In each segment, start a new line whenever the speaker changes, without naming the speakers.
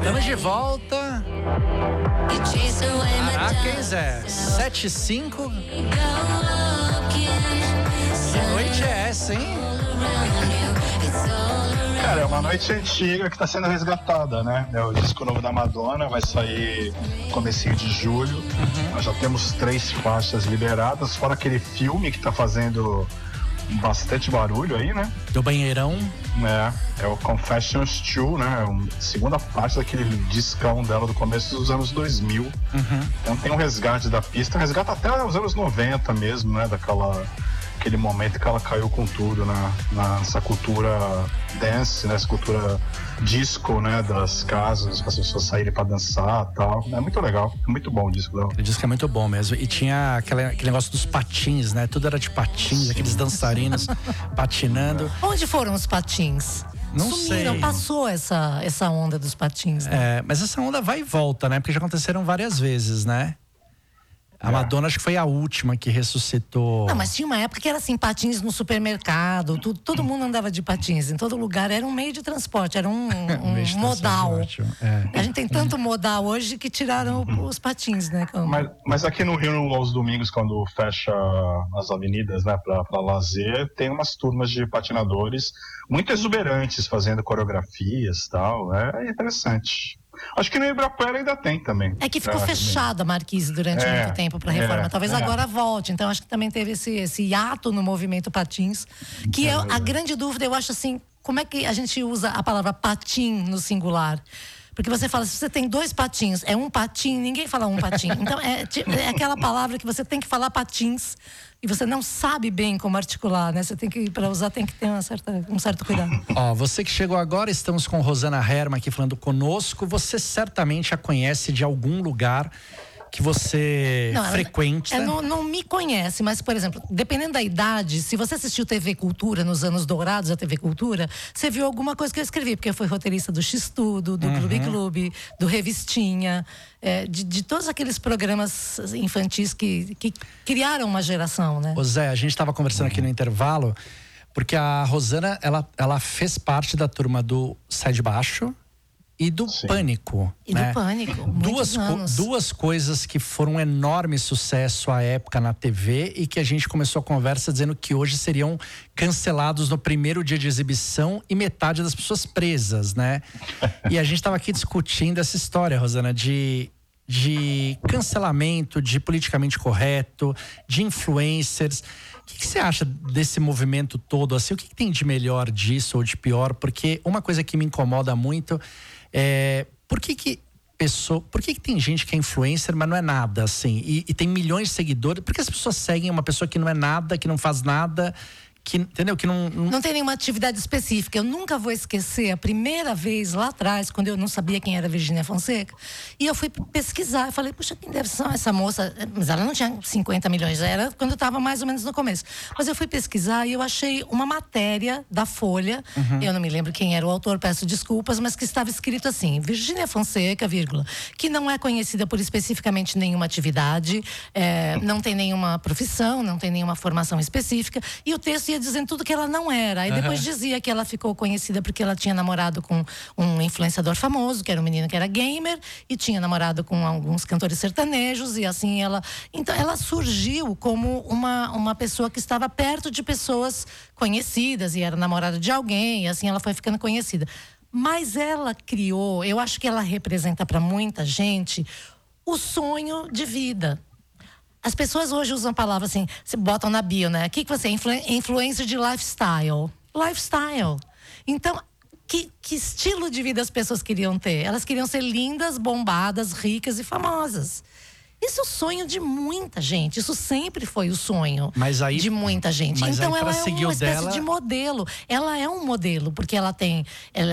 Estamos de volta. Caraca, hein, Zé? 7h05. Que noite é essa, hein?
Cara, é uma noite antiga que tá sendo resgatada, né? O disco novo da Madonna vai sair no comecinho de julho. Nós já temos 3 faixas liberadas, fora aquele filme que tá fazendo bastante barulho aí, né?
Do banheirão.
É o Confessions 2, né? A segunda parte daquele discão dela do começo dos anos 2000. Então tem um resgate da pista, resgata até os anos 90 mesmo, né? Aquele momento que ela caiu com tudo nessa cultura dance, nessa cultura disco, né, das casas, para as pessoas saírem para dançar e tal. É muito legal, é muito bom o disco dela.
O disco é muito bom mesmo. E tinha aquele negócio dos patins, né? Tudo era de patins, aqueles dançarinos patinando.
Onde foram os patins?
Não
Sumiram,
sei.
passou essa onda dos patins, né?
Mas essa onda vai e volta, né? Porque já aconteceram várias vezes, né? A Madonna acho que foi a última que ressuscitou.
Não, mas tinha uma época que era assim, patins no supermercado, todo mundo andava de patins, em todo lugar, era um meio de transporte, era um modal. A gente tem tanto modal hoje que tiraram os patins, né?
Mas aqui no Rio, aos domingos, quando fecha as avenidas, né, pra lazer, tem umas turmas de patinadores muito exuberantes, fazendo coreografias e tal, é interessante. Acho que no Ibirapuera ainda tem também.
É que ficou fechada a Marquise durante muito tempo para reforma. Talvez agora volte. Então acho que também teve esse hiato no movimento patins. Que é a grande dúvida, eu acho assim, como é que a gente usa a palavra patim no singular? Porque você fala, se você tem 2 patins, é um patim, ninguém fala um patim. Então é aquela palavra que você tem que falar patins e você não sabe bem como articular, né? Você tem que, para usar, tem que ter um certo cuidado.
Ó, você que chegou agora, estamos com Rosana Herrmann aqui falando conosco. Você certamente a conhece de algum lugar que você frequenta.
Não me conhece, mas, por exemplo, dependendo da idade, se você assistiu TV Cultura nos anos dourados da TV Cultura, você viu alguma coisa que eu escrevi, porque eu fui roteirista do X-Tudo, do Clube Clube, do Revistinha, de todos aqueles programas infantis que criaram uma geração, né?
Ô Zé, a gente estava conversando aqui no intervalo, porque a Rosana, ela fez parte da turma do Sai de Baixo e do Pânico.
E do Pânico, muitos anos.
Duas coisas que foram um enorme sucesso à época na TV e que a gente começou a conversa dizendo que hoje seriam cancelados no primeiro dia de exibição e metade das pessoas presas, né? E a gente estava aqui discutindo essa história, Rosana, de cancelamento, de politicamente correto, de influencers. O que você acha desse movimento todo? Assim, o que tem de melhor disso ou de pior? Porque uma coisa que me incomoda muito é por que tem gente que é influencer, mas não é nada, assim? E tem milhões de seguidores. Por que as pessoas seguem uma pessoa que não é nada, que não faz nada, que, entendeu? Que não
tem nenhuma atividade específica. Eu nunca vou esquecer a primeira vez lá atrás, quando eu não sabia quem era Virgínia Fonseca, e eu fui pesquisar. Eu falei, puxa, quem deve ser essa moça? Mas ela não tinha 50 milhões, era quando eu estava mais ou menos no começo. Mas eu fui pesquisar e eu achei uma matéria da Folha, eu não me lembro quem era o autor, peço desculpas, mas que estava escrito assim, Virgínia Fonseca, vírgula, que não é conhecida por especificamente nenhuma atividade, não tem nenhuma profissão, não tem nenhuma formação específica, e o texto ia dizendo tudo que ela não era. Aí depois dizia que ela ficou conhecida porque ela tinha namorado com um influenciador famoso, que era um menino que era gamer, e tinha namorado com alguns cantores sertanejos, e assim então ela surgiu como uma pessoa que estava perto de pessoas conhecidas, e era namorada de alguém, e assim ela foi ficando conhecida. Mas ela criou, eu acho que ela representa para muita gente o sonho de vida. As pessoas hoje usam a palavra assim, se botam na bio, né? O que você é? Influencer de lifestyle. Lifestyle. Então, que estilo de vida as pessoas queriam ter? Elas queriam ser lindas, bombadas, ricas e famosas. Isso é o sonho de muita gente. Isso sempre foi o sonho de muita gente. Então ela é uma espécie de modelo. Ela é um modelo, porque ela tem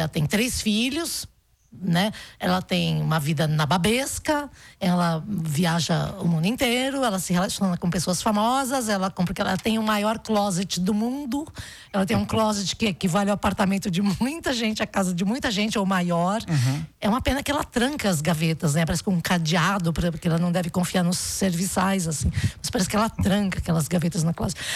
3 filhos, né? Ela tem uma vida nababesca, ela viaja o mundo inteiro, ela se relaciona com pessoas famosas, porque ela tem o maior closet do mundo, ela tem um closet que equivale ao apartamento de muita gente, a casa de muita gente, ou maior. É uma pena que ela tranca as gavetas, né? Parece com um cadeado, porque ela não deve confiar nos serviçais, assim. Mas parece que ela tranca aquelas gavetas na closet.